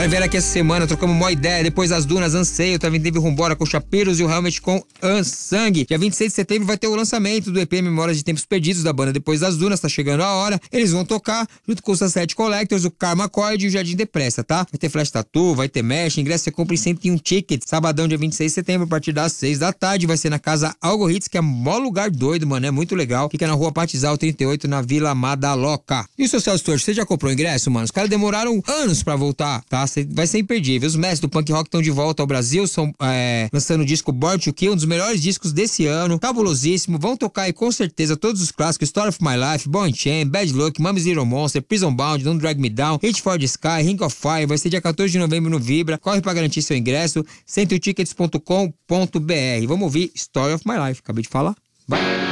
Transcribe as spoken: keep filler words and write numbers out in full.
Cara, vieram aqui essa semana, trocamos uma ideia. Depois das Dunas, Anseio, Teve Teve Rumbora, com Chapiros e o Helmet com Sangue. Dia vinte e seis de setembro vai ter o lançamento do E P Memórias de Tempos Perdidos da banda Depois das Dunas, tá chegando a hora. Eles vão tocar junto com os Sunset Collectors, o Karma Cord e o Jardim Depressa, tá? Vai ter Flash Tattoo, vai ter Mesh, ingresso você compra em cento e um tickets. Sabadão, dia vinte e seis de setembro, a partir das seis da tarde, vai ser na Casa Algoritz, que é mó lugar doido, mano, é muito legal. Fica na Rua Patizal trinta e oito, na Vila Madaloca. E o seu Celso Torres, você já comprou ingresso, mano? Os caras demoraram anos pra voltar, tá? Vai ser imperdível. Os mestres do punk rock estão de volta ao Brasil, são é, lançando o disco Born to Kill, um dos melhores discos desse ano, cabulosíssimo. Vão tocar aí com certeza todos os clássicos: Story of My Life, Born Chain, Bad Luck, Mummy Zero Monster, Prison Bound, Don't Drag Me Down, Reach for the Sky, Ring of Fire. Vai ser dia quatorze de novembro no Vibra. Corre pra garantir seu ingresso, cento tickets ponto com ponto b r. Vamos ouvir Story of My Life, acabei de falar. Vai!